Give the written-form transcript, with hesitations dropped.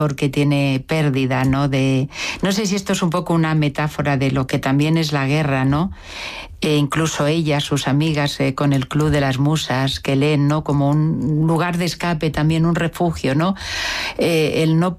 porque tiene pérdida, ¿no? No sé si esto es un poco una metáfora de lo que también es la guerra, ¿no? Incluso ellas, sus amigas, con el Club de las Musas, que leen, ¿no? Como un lugar de escape, también un refugio, ¿no? El no